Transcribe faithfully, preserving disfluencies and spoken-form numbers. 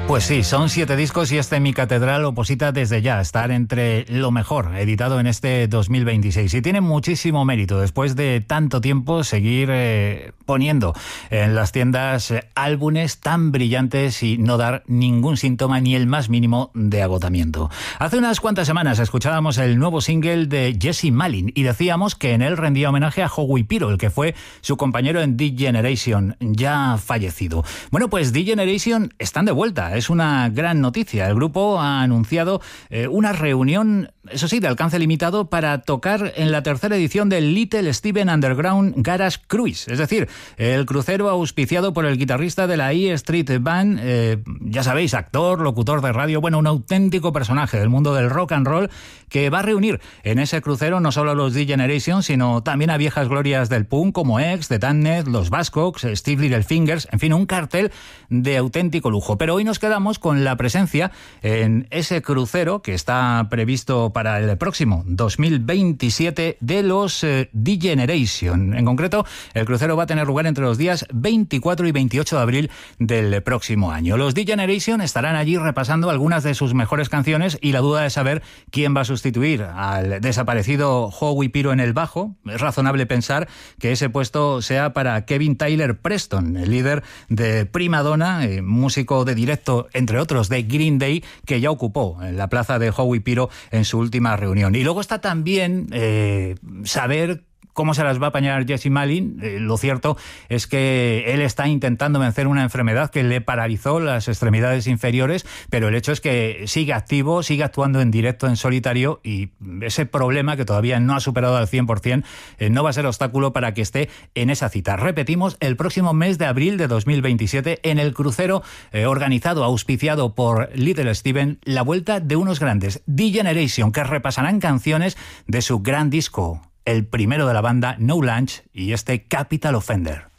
Pues sí, son siete discos y este Mi Catedral oposita desde ya estar entre lo mejor editado en este dos mil veintiséis. Y tiene muchísimo mérito después de tanto tiempo seguir eh, poniendo en las tiendas eh, álbumes tan brillantes y no dar ningún síntoma ni el más mínimo de agotamiento. Hace unas cuantas semanas escuchábamos el nuevo single de Jesse Malin y decíamos que en él rendía homenaje a Howie Piro, el que fue su compañero en D-Generation, ya fallecido. Bueno, pues D-Generation están de vuelta. Es una gran noticia. El grupo ha anunciado eh, una reunión, eso sí, de alcance limitado para tocar en la tercera edición del Little Steven Underground Garage Cruise. Es decir, el crucero auspiciado por el guitarrista de la E Street Band, eh, ya sabéis, actor, locutor de radio, bueno, un auténtico personaje del mundo del rock and roll que va a reunir en ese crucero no solo a los D-Generation, sino también a viejas glorias del punk como X, The Damned, los Buzzcocks, Steve Littlefingers, en fin, un cartel de auténtico lujo. Pero hoy nos quedamos con la presencia en ese crucero que está previsto para el próximo dos mil veintisiete de los eh, D-Generation. En concreto, el crucero va a tener lugar entre los días veinticuatro y veintiocho de abril del próximo año. Los D-Generation estarán allí repasando algunas de sus mejores canciones y la duda es saber quién va a sustituir al desaparecido Howie Piro en el bajo. Es razonable pensar que ese puesto sea para Kevin Tyler Preston, el líder de Prima Donna, eh, músico de directo, entre otros, de Green Day, que ya ocupó en la plaza de Howie Piro en su última reunión. Y luego está también eh, saber cómo se las va a apañar Jesse Malin. Eh, lo cierto es que él está intentando vencer una enfermedad que le paralizó las extremidades inferiores, pero el hecho es que sigue activo, sigue actuando en directo, en solitario, y ese problema que todavía no ha superado al cien por ciento eh, no va a ser obstáculo para que esté en esa cita. Repetimos, el próximo mes de abril de dos mil veintisiete, en el crucero eh, organizado, auspiciado por Little Steven, la vuelta de unos grandes, D-Generation, que repasarán canciones de su gran disco, el primero de la banda, No Lunch, y este Capital Offender.